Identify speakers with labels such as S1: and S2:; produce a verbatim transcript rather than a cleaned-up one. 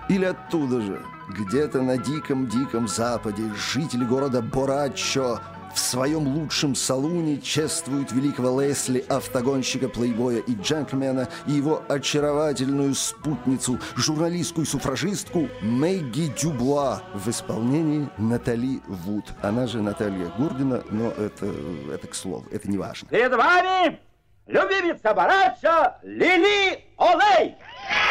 S1: Или оттуда же, где-то на диком-диком западе, жители города Бораччо в своем лучшем салуне чествуют великого Лесли, автогонщика, плейбоя и джентльмена, и его очаровательную спутницу, журналистку и суфражистку Мэгги Дюбуа в исполнении Натали Вуд. Она же Наталья Гурдина, но это, это к слову, это не важно.
S2: Перед вами любимица Бораччо Лили Олей!